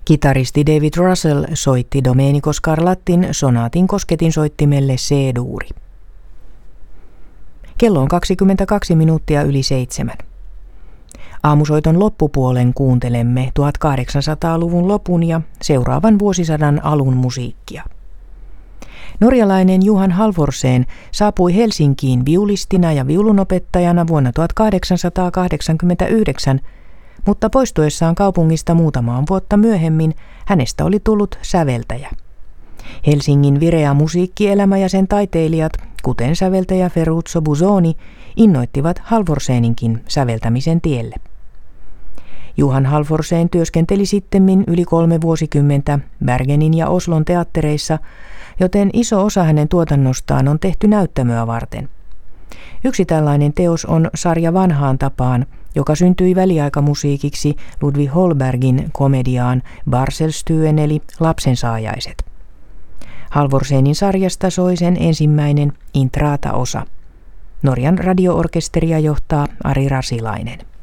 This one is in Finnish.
Kitaristi David Russell soitti Domenico Scarlattin sonaatin kosketinsoittimelle C-duuri. Kello on 22 minuuttia yli 7. Aamusoiton loppupuolen kuuntelemme 1800-luvun lopun ja seuraavan vuosisadan alun musiikkia. Norjalainen Johan Halvorsen saapui Helsinkiin viulistina ja viulunopettajana vuonna 1889, mutta poistuessaan kaupungista muutamaan vuotta myöhemmin hänestä oli tullut säveltäjä. Helsingin vireä musiikkielämä ja sen taiteilijat, kuten säveltäjä Ferruccio Busoni, innoittivat Halvorseninkin säveltämisen tielle. Johan Halvorsen työskenteli sittemmin yli 3 vuosikymmentä Bergenin ja Oslon teattereissa, joten iso osa hänen tuotannostaan on tehty näyttämöä varten. Yksi tällainen teos on sarja Vanhaan tapaan, joka syntyi väliaikamusiikiksi Ludwig Holbergin komediaan Barselstuen eli Lapsensaajaiset. Halvorsenin sarjasta soi sen ensimmäinen Intrata-osa. Norjan radio-orkesteria johtaa Ari Rasilainen.